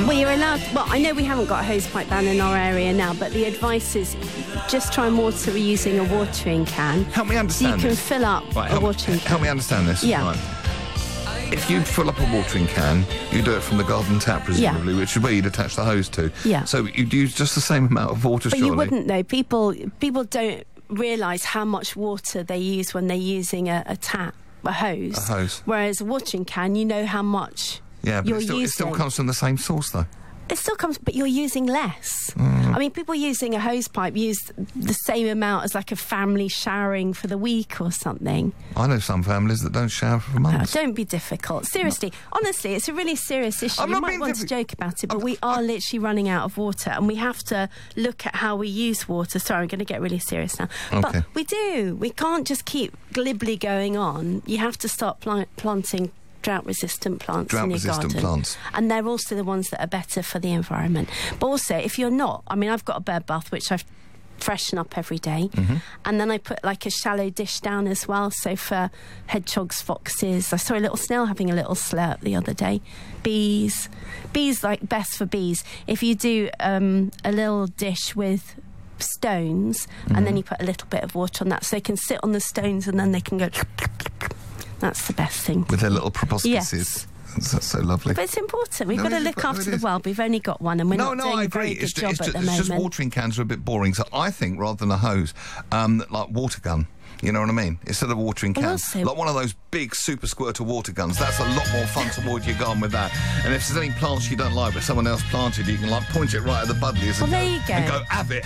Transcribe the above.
Well, you're allowed... Well, I know we haven't got a hosepipe ban in our area now, but the advice is just try and water using a watering can. Help me understand So you this. can fill up a watering can. Help me understand this. Yeah. Right. If you fill up a watering can, you do it from the garden tap, presumably, which is where you'd attach the hose to. Yeah. So you'd use just the same amount of water, But surely? you wouldn't, though. People don't realise how much water they use when they're using a tap, a hose. A hose. Whereas a watering can, you know how much Yeah, but you're it still using. comes from the same source, though. It still comes, but you're using less. I mean, people using a hose pipe use the same amount as like a family showering for the week or something. I know some families that don't shower for months. Don't be difficult. Seriously, honestly, it's a really serious issue. I'm You not might being want to joke about it, but we are literally running out of water, and we have to look at how we use water. Sorry, I'm going to get really serious now. Okay. But we do. We can't just keep glibly going on. You have to start planting drought-resistant plants in your garden. Drought-resistant plants. And they're also the ones that are better for the environment. But also, if you're not... I mean, I've got a bird bath, which I've freshen up every day. And then I put like a shallow dish down as well, so for hedgehogs, foxes. I saw a little snail having a little slurp the other day. Bees, like best for bees. If you do a little dish with stones and then you put a little bit of water on that, so they can sit on the stones and then they can go... That's the best thing. With their little proboscises. Yes. That's so lovely. But it's important. We've No, got to it is, look but after it the is. world. We've only got one, and we're not doing I a agree. very good job at the It's just moment. watering cans are a bit boring. So I think rather than a hose, like water gun. You know what I mean? Instead of watering Well, cans, also- like one of those big super squirter water guns. That's a lot more fun to water your garden with that. And if there's any plants you don't like but someone else planted, you can like point it right at the buddlies Well, and, there you go. and go, have it.